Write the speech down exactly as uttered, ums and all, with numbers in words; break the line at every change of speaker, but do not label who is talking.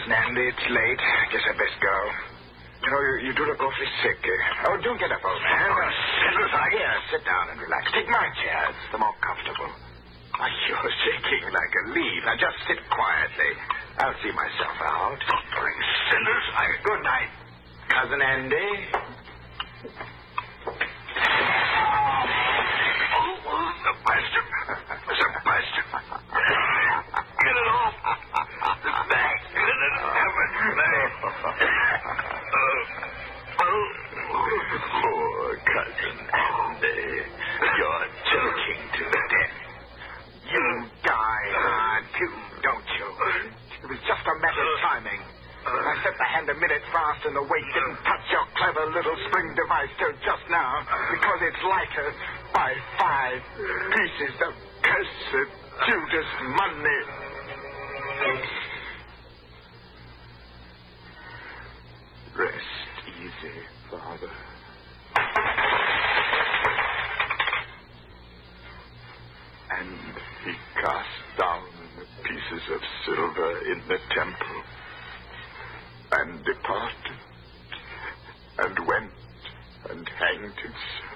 Nandy, it's late. Guess I best go. You know, you, you do look awfully sick. Uh, oh, don't get up, old man. Oh, Sinners, I... Here, sit down and relax. Take my chair. It's the more comfortable. Why, you're shaking like a leaf. Now, just sit quietly. I'll see myself out. Suffering sinners. I... Good night, Cousin Andy. Oh, Sebastian. Sebastian. Get it off. The bag. Get it off. Poor Cousin Andy. You're joking to death. You die hard, too, don't you? It was just a matter of timing. I set the hand a minute fast and the weight didn't touch your clever little spring device till just now because it's lighter by five pieces of cursed Judas money. Rest easy, Father. And he cast down the pieces of silver in the temple and departed and went and hanged himself.